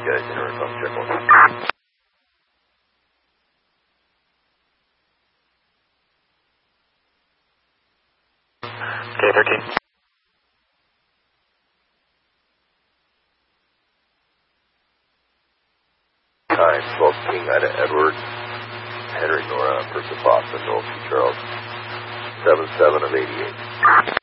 guys, Henry, come check one. K-13. Time 12 King, Ida Edward, Henry Nora, Person Boston, North Charles, 77 of 88.